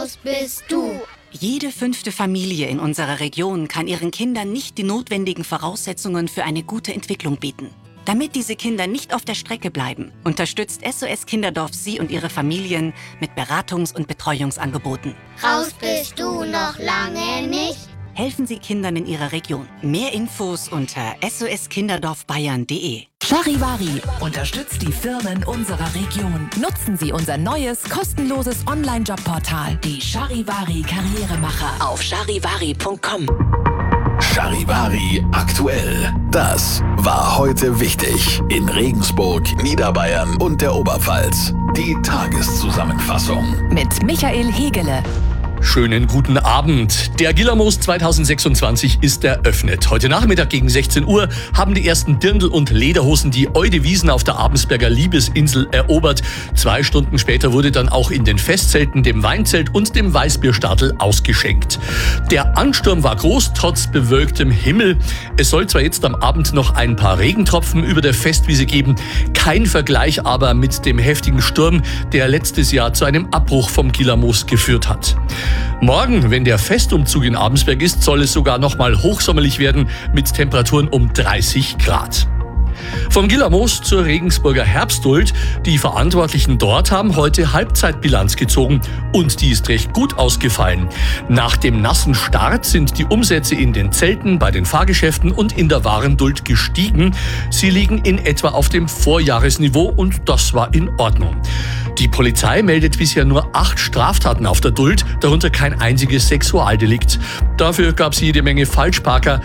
bist du. Jede 5. Familie in unserer Region kann ihren Kindern nicht die notwendigen Voraussetzungen für eine gute Entwicklung bieten. Damit diese Kinder nicht auf der Strecke bleiben, unterstützt SOS Kinderdorf Sie und Ihre Familien mit Beratungs- und Betreuungsangeboten. Raus bist du noch lange nicht. Helfen Sie Kindern in Ihrer Region. Mehr Infos unter soskinderdorfbayern.de. Charivari unterstützt die Firmen unserer Region. Nutzen Sie unser neues, kostenloses Online-Jobportal, die Charivari Karrieremacher, auf charivari.com. Charivari aktuell. Das war heute wichtig in Regensburg, Niederbayern und der Oberpfalz. Die Tageszusammenfassung Mit Michael Hegele. Schönen guten Abend. Der Gillermoos 2026 ist eröffnet. Heute Nachmittag gegen 16 Uhr haben die ersten Dirndl- und Lederhosen die Eude-Wiesen auf der Abensberger Liebesinsel erobert. 2 Stunden später wurde dann auch in den Festzelten, dem Weinzelt und dem Weißbierstadel ausgeschenkt. Der Ansturm war groß, trotz bewölktem Himmel. Es soll zwar jetzt am Abend noch ein paar Regentropfen über der Festwiese geben, kein Vergleich aber mit dem heftigen Sturm, der letztes Jahr zu einem Abbruch vom Gillermoos geführt hat. Morgen, wenn der Festumzug in Abensberg ist, soll es sogar noch mal hochsommerlich werden mit Temperaturen um 30 Grad. Vom Gillermoos zur Regensburger Herbstduld. Die Verantwortlichen dort haben heute Halbzeitbilanz gezogen und die ist recht gut ausgefallen. Nach dem nassen Start sind die Umsätze in den Zelten, bei den Fahrgeschäften und in der Warenduld gestiegen. Sie liegen in etwa auf dem Vorjahresniveau und das war in Ordnung. Die Polizei meldet bisher nur 8 Straftaten auf der Duld, darunter kein einziges Sexualdelikt. Dafür gab es jede Menge Falschparker.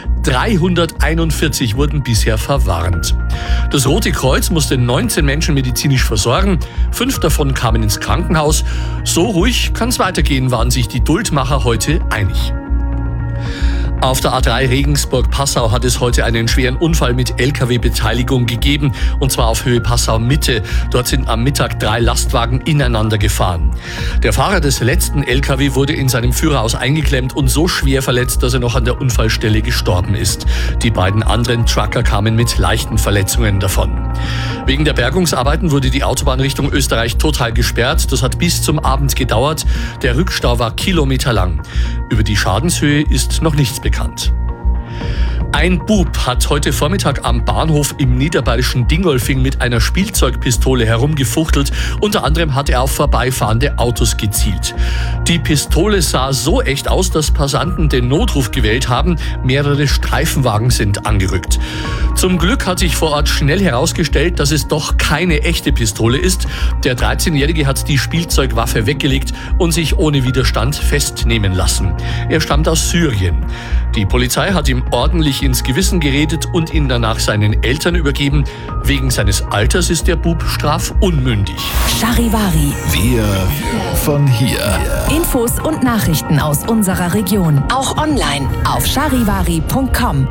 341 wurden bisher verwarnt. Das Rote Kreuz musste 19 Menschen medizinisch versorgen. 5 davon kamen ins Krankenhaus. So ruhig kann es weitergehen, waren sich die Duldmacher heute einig. Auf der A3 Regensburg-Passau hat es heute einen schweren Unfall mit LKW-Beteiligung gegeben, und zwar auf Höhe Passau-Mitte. Dort sind am Mittag 3 Lastwagen ineinander gefahren. Der Fahrer des letzten LKW wurde in seinem Führerhaus eingeklemmt und so schwer verletzt, dass er noch an der Unfallstelle gestorben ist. Die beiden anderen Trucker kamen mit leichten Verletzungen davon. Wegen der Bergungsarbeiten wurde die Autobahn Richtung Österreich total gesperrt. Das hat bis zum Abend gedauert. Der Rückstau war kilometerlang. Über die Schadenshöhe ist noch nichts bekannt. Ein Bub hat heute Vormittag am Bahnhof im niederbayerischen Dingolfing mit einer Spielzeugpistole herumgefuchtelt. Unter anderem hat er auf vorbeifahrende Autos gezielt. Die Pistole sah so echt aus, dass Passanten den Notruf gewählt haben. Mehrere Streifenwagen sind angerückt. Zum Glück hat sich vor Ort schnell herausgestellt, dass es doch keine echte Pistole ist. Der 13-Jährige hat die Spielzeugwaffe weggelegt und sich ohne Widerstand festnehmen lassen. Er stammt aus Syrien. Die Polizei hat ihm ordentlich ins Gewissen geredet und ihn danach seinen Eltern übergeben. Wegen seines Alters ist der Bub strafunmündig. Charivari. Wir von hier. Infos und Nachrichten aus unserer Region. Auch online auf charivari.com.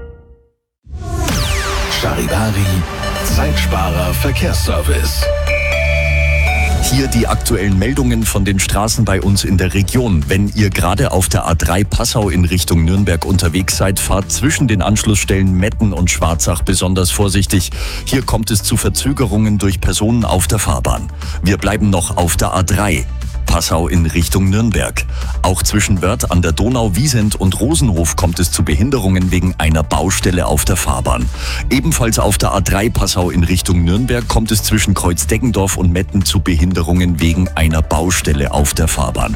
Charivari, Zeitsparer Verkehrsservice. Hier die aktuellen Meldungen von den Straßen bei uns in der Region. Wenn ihr gerade auf der A3 Passau in Richtung Nürnberg unterwegs seid, fahrt zwischen den Anschlussstellen Metten und Schwarzach besonders vorsichtig. Hier kommt es zu Verzögerungen durch Personen auf der Fahrbahn. Wir bleiben noch auf der A3. Passau in Richtung Nürnberg. Auch zwischen Wörth an der Donau, Wiesent und Rosenhof kommt es zu Behinderungen wegen einer Baustelle auf der Fahrbahn. Ebenfalls auf der A3 Passau in Richtung Nürnberg kommt es zwischen Kreuzdeggendorf und Metten zu Behinderungen wegen einer Baustelle auf der Fahrbahn.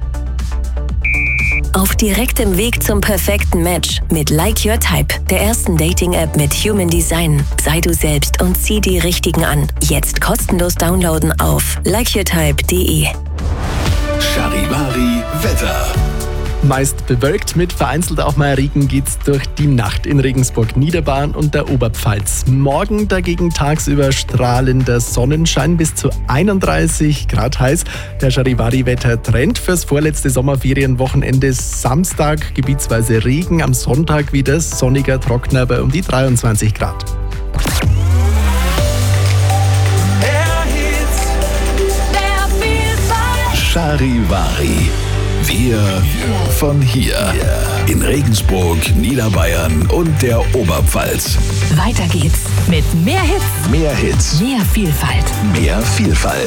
Auf direktem Weg zum perfekten Match mit Like Your Type, der ersten Dating-App mit Human Design. Sei du selbst und zieh die Richtigen an. Jetzt kostenlos downloaden auf likeyourtype.de. Charivari Wetter. Meist bewölkt, mit vereinzelt auch mal Regen geht's durch die Nacht in Regensburg, Niederbayern und der Oberpfalz. Morgen dagegen tagsüber strahlender Sonnenschein, bis zu 31 Grad heiß. Der Charivari-Wetter-Trend fürs vorletzte Sommerferienwochenende: Samstag gebietsweise Regen, am Sonntag wieder sonniger, trockener bei um die 23 Grad. Charivari. Wir von hier. In Regensburg, Niederbayern und der Oberpfalz. Weiter geht's mit mehr Hits, Mehr Hits. mehr Vielfalt. Mehr Vielfalt.